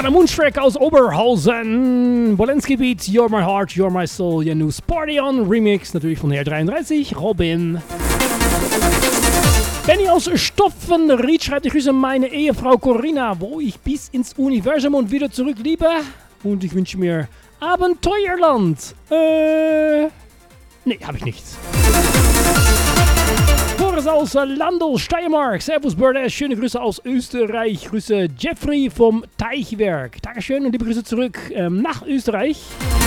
Moonstruck aus Oberhausen. Bolensky Beats, You're My Heart, You're My Soul. Janus Party On Remix, natürlich von Her 33, Robin. Benny aus Stoffenried schreibt, ich grüße meine Ehefrau Corinna, wo ich bis ins Universum und wieder zurück liebe. Und ich wünsche mir Abenteuerland. Nee, habe ich nicht. Boris aus Landl, Steiermark. Servus, Bird. Schöne Grüße aus Österreich. Grüße Jeffrey vom Teichwerk. Dankeschön und liebe Grüße zurück nach Österreich.